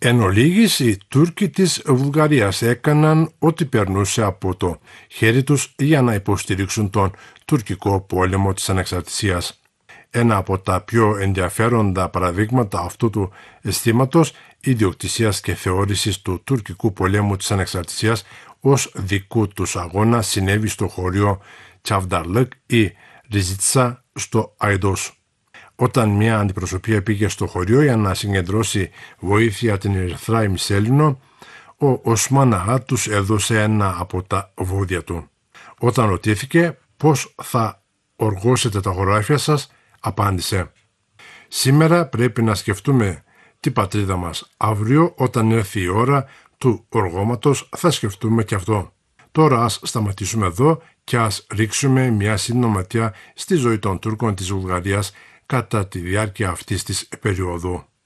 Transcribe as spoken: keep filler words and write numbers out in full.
Εν ολίγης, οι Τούρκοι της Βουλγαρίας έκαναν ό,τι περνούσε από το χέρι τους για να υποστηρίξουν τον τουρκικό πόλεμο της ανεξαρτησίας. Ένα από τα πιο ενδιαφέροντα παραδείγματα αυτού του αισθήματος ιδιοκτησίας και θεώρησης του τουρκικού πολέμου της ανεξαρτησίας ως δικού τους αγώνα συνέβη στο χωριό Τσαβνταρλык ή Ριζίτσα στο Αϊδός. Όταν μια αντιπροσωπεία πήγε στο χωριό για να συγκεντρώσει βοήθεια την Ερυθρά ημισέλινο, ο Οσμάν Αγά τους έδωσε ένα από τα βόδια του. Όταν ρωτήθηκε πώς θα οργώσετε τα χωράφια σας, απάντησε: «Σήμερα πρέπει να σκεφτούμε την πατρίδα μας. Αύριο, όταν έρθει η ώρα του οργώματος, θα σκεφτούμε και αυτό. Τώρα ας σταματήσουμε εδώ και ας ρίξουμε μια σύντοματιά στη ζωή των Τούρκων της Βουλγαρίας κατά τη διάρκεια αυτής της περίοδου».